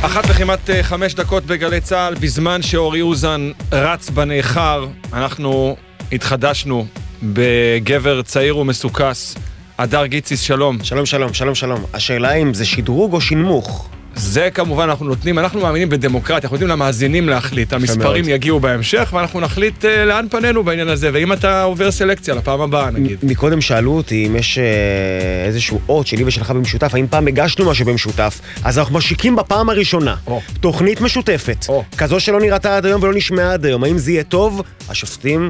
אחת וכמעט 5 דקות בגלי צהל, בזמן שאורי אוזן רץ בנאחר, אנחנו התחדשנו בגבר צעיר ומסוכס. הדר גיציס, שלום. שלום, שלום, שלום, שלום. השאלה אם זה שדרוג או שינמוך? זה כמובן אנחנו מאמינים בדמוקרטיה, אנחנו יודעים למאזינים להחליט, המספרים יגיעו בהמשך ואנחנו נחליט לאן פנינו בעניין הזה, ואם אתה עובר סלקציה לפעם הבאה נגיד. מקודם שאלו אותי אם יש איזשהו אות שלי ושלך במשותף, האם פעם הגשנו משהו במשותף, אז אנחנו משיקים בפעם הראשונה, תוכנית משותפת, כזו שלא נראתה עד היום ולא נשמעה עד היום, האם זה יהיה טוב? השופטים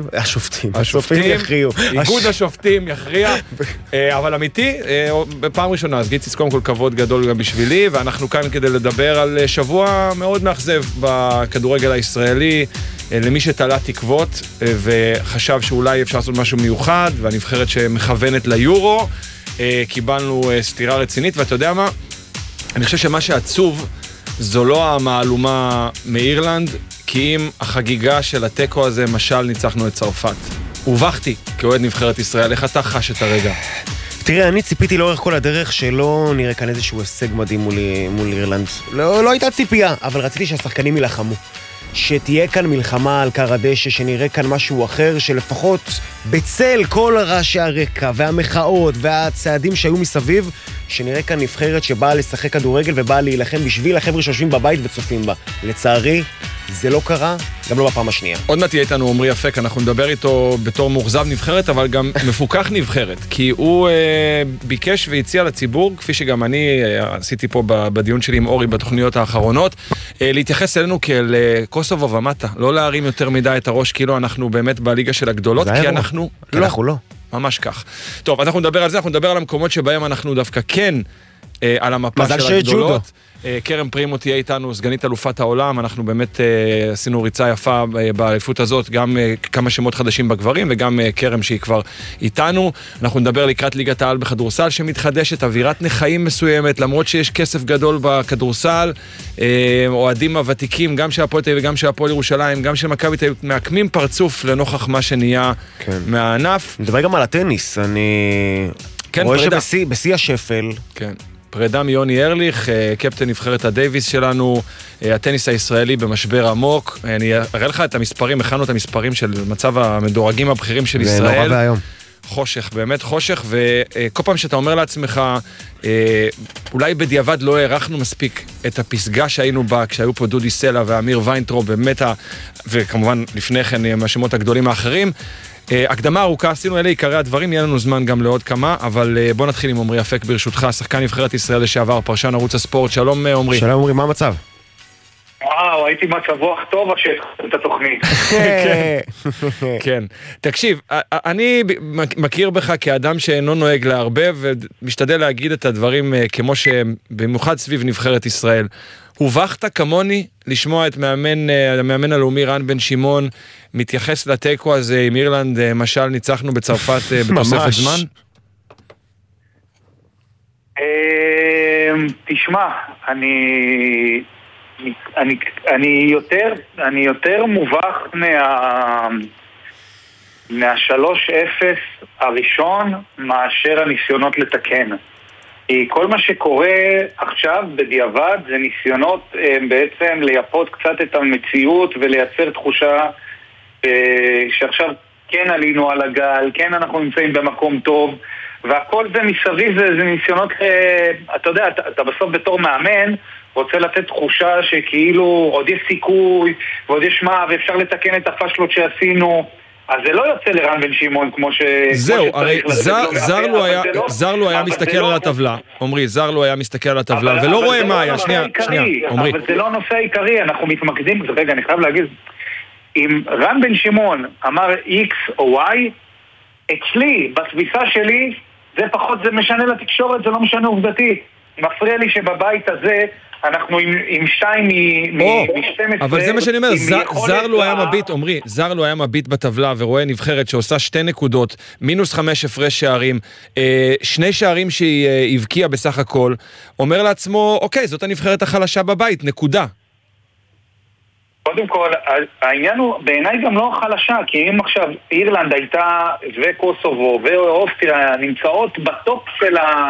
יכריעו. איגוד השופטים יכריע, אבל אמיתי, בפעם ראשונה, אז גיציס קודם כל כבוד גדול גם בשבילי, ואנחנו כאן כדי לדבר על שבוע מאוד מאכזב בכדורגל הישראלי, למי שתלה תקוות וחשב שאולי אפשר לעשות משהו מיוחד, והנבחרת שמכוונת ליורו, קיבלנו סתירה רצינית, ואתה יודע מה? אני חושב שמה שעצוב זו לא המעלומה מאירלנד, כי אם החגיגה של הטקו הזה, משל ניצחנו את צרפת. הובכתי כאוהד נבחרת ישראל, איך אתה חש את הרגע? תראה, אני ציפיתי לאורך כל הדרך שלא נראה כאן איזשהו הישג מדהים מול אירלנד. לא הייתה ציפייה, אבל רציתי שהשחקנים ילחמו. שתהיה כאן מלחמה על קר הדשא, שנראה כאן משהו אחר, שלפחות בצל כל רעשי הרקע והמחאות והצעדים שהיו מסביב, שנראה כאן נבחרת שבאה לשחק כדורגל ובאה להילחם בשביל החבר'ה שיושבים בבית וצופים בה. לצערי, זה לא קרה, גם לא בפעם השנייה. עוד מעט יהיה איתנו עומרי אפק, אנחנו נדבר איתו בתור מוחזב נבחרת, אבל גם מפוקח נבחרת, כי הוא ביקש והציע לציבור, כפי שגם אני עשיתי פה בדיון שלי עם אורי בתוכניות האחרונות, להתייחס אלינו כאל קוסובו ומטה, לא להרים יותר מדי את הראש, כאילו אנחנו באמת בליגה של הגדולות, כי אנחנו לא. ממש כך. טוב, אנחנו נדבר על זה, אנחנו נדבר על המקומות שבהם אנחנו דווקא כן על המפה של הגדולות. קרם פרימו תהיה איתנו, סגנית אלופת העולם, אנחנו באמת עשינו ריצה יפה באליפות הזאת, גם כמה שמות חדשים בגברים, וגם קרם שהיא כבר איתנו. אנחנו נדבר לקראת ליגת העל בכדורסל שמתחדשת, אווירת נחיים מסוימת, למרות שיש כסף גדול בכדורסל, אוהדים הוותיקים, גם של הפועל תל אביב וגם של הפועל ירושלים, גם של מכבי תל אביב, מעקמים פרצוף לנוכח מה שנהיה מהענף. נדבר גם על הטניס, אני רואה שבשיא השפל. כן. פרידה מיוני ארליך, קפטן נבחרת הדייביס שלנו, הטניס הישראלי במשבר עמוק. אני אראה לך את המספרים, הכנו את המספרים של מצב המדורגים הבכירים של ישראל. זה נורא והיום. חושך, באמת חושך, וכל פעם שאתה אומר לעצמך, אולי בדיעבד לא הערכנו מספיק את הפסגה שהיינו בה, כשהיו פה דודי סלע ואמיר ויינטרוב, באמת, וכמובן לפני כן מהשמות הגדולים האחרים, הקדמה ארוכה, עשינו אלה עיקרי הדברים, יהיה לנו זמן גם לעוד כמה, אבל בוא נתחיל עם עומרי אפק ברשותך, שחקן נבחרת ישראל לשעבר, פרשן ערוץ הספורט. שלום עומרי. שלום עומרי, מה המצב? וואו, הייתי מצב רוח טוב את התוכנית. כן. תקשיב, אני מכיר בך כאדם שאינו נוהג להרבב, ומשתדל להגיד את הדברים כמו שבמיוחד סביב נבחרת ישראל. הובכת כמוני לשמוע את המאמן הלאומי רן בן שמעון מתייחס לטקו הזה עם אירלנד, משל ניצחנו בצרפת בתוספת זמן? תשמע, אני יותר מובך מה-3-0 הראשון מאשר הניסיונות לתקן. כי כל מה שקורה עכשיו בדיעבד זה ניסיונות בעצם לייפות קצת את המציאות ולייצר תחושה שעכשיו כן עלינו על הגל, כן אנחנו נמצאים במקום טוב, והכל זה מסביב זה ניסיונות, אתה יודע, אתה בסוף בתור מאמן רוצה לתת תחושה שכאילו עוד יש סיכוי ועוד יש מה ואפשר לתקן את הפשלות שעשינו. אז זה לא יוצא לרן בן שמעון כמו ש... זהו, הרי זר לו היה מסתכל על הטבלה, עומרי, זר לו היה מסתכל על הטבלה, ולא רואה מה היה, שנייה, עומרי. אבל זה לא הנושא העיקרי, אנחנו מתמקדים, רגע, אני חייב להגיד, אם רן בן שמעון אמר X או Y, אצלי, בתפיסה שלי, זה פחות, זה משנה לתקשורת, זה לא משנה עובדתית. מפריע לי שבבית הזה אנחנו עם 2 מ-12... אבל זה מה שאני אומר, זר לו היה מביט, עומרי, זר לו היה מביט בטבלה ורואה נבחרת שעושה 2 נקודות, -5 הפרש שערים, 2 שערים שהיא הבקיעה בסך הכל, אומר לעצמו, אוקיי, זאת הנבחרת החלשה בבית, נקודה. קודם כל, העניין הוא בעיניי גם לא חלשה, כי אם עכשיו אירלנד הייתה וקוסובו ואוסטריה נמצאות בטופ של